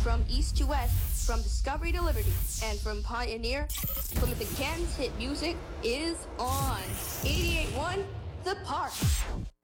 From east to west, from discovery to liberty, and from pioneer, Plymouth Again's hit music is on. 88.1 The Park.